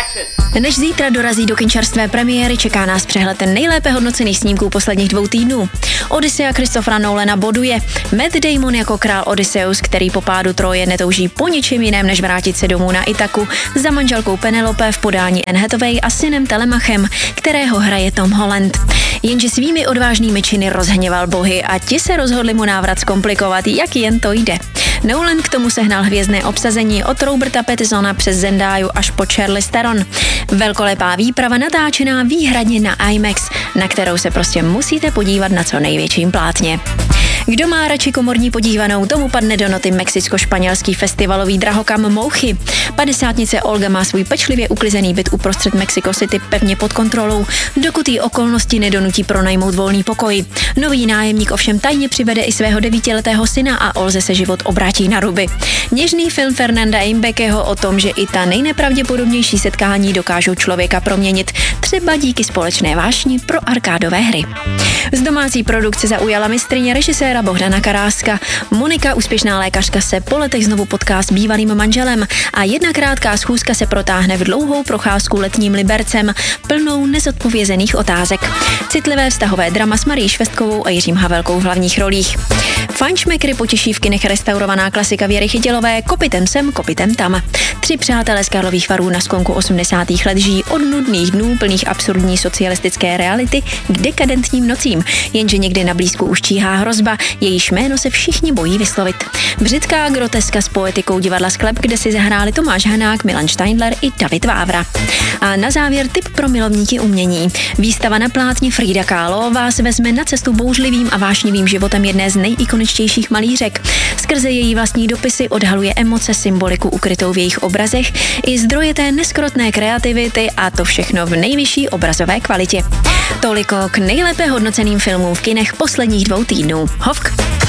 Než zítra dorazí do kinčarstvé premiéry, čeká nás přehled nejlépe hodnocených snímků posledních 2 týdnů. Odyssea Christophera Nolana boduje. Matt Damon jako král Odysseus, který po pádu Troje netouží po ničem jiném, než vrátit se domů na Itaku, za manželkou Penelope v podání Anne Hathaway a synem Telemachem, kterého hraje Tom Holland. Jenže svými odvážnými činy rozhněval bohy a ti se rozhodli mu návrat zkomplikovat, jak jen to jde. Nolan k tomu sehnal hvězdné obsazení od Roberta Pattinsona přes Zendáju až po Charlize Theron. Velkolepá výprava natáčená výhradně na IMAX, na kterou se prostě musíte podívat na co největším plátně. Kdo má radši komorní podívanou, tomu padne do noty mexicko-španělský festivalový drahokam Mouchy. 50nice Olga má svůj pečlivě uklizený byt uprostřed Mexico City pevně pod kontrolou, dokud jí okolnosti nedonutí pronajmout volný pokoj. Nový nájemník ovšem tajně přivede i svého 9letého syna a Olze se život obrátí na ruby. Něžný film Fernanda Imbekeho o tom, že i ta nejnepravděpodobnější setkání dokážou člověka proměnit, třeba díky společné vášni pro arkádové hry. Z domácí produkce zaujala mistryně režiséra Bohdana Karáska. Monika, úspěšná lékařka, se po letech znovu potká s bývalým manželem a jedna krátká schůzka se protáhne v dlouhou procházku letním Libercem, plnou nezodpovězených otázek. Citlivé vztahové drama s Marií Švestkovou a Jiřím Havelkou v hlavních rolích. Fajnšmekry potěší v kinech restaurovaná klasika Věry Chytilové Kopitem sem, kopitem tam. 3 přátelé z Karlových Varů na sklonku 80. let žijí od nudných dnů plných absurdní socialistické reality k dekadentním nocím, jenže někdy na blízku už číhá hrozba, jejíž jméno se všichni bojí vyslovit. Břitká groteska s poetikou divadla Sklep, kde si zahráli Tomáš Hanák, Milan Steindler i David Vávra. A na závěr tip pro milovníky umění. Výstava na plátně Frida Kahlo vás vezme na cestu bouřlivým a vášnivým životem jedné z nejikoničtějších malířek. Skrze její vlastní dopisy odhaluje emoce, symboliku ukrytou v jejich obrazech i zdroje té neskrotné kreativity a to všechno v nejvyšší obrazové kvalitě. Toliko k nejlépe hodnoceným filmům v kinech posledních 2 týdnů. Hovk!